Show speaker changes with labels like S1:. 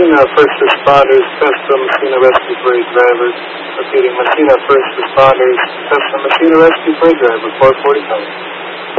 S1: Messina First Responders, Custom Messina Rescue Parade Driver. Repeating, Messina First Responders, Custom Messina Rescue Parade Driver, 445.